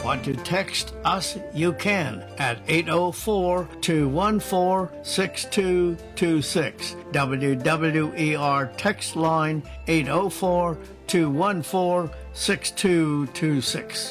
Want to text us? You can at 804-214-6226. WWER text line 804-214-6226.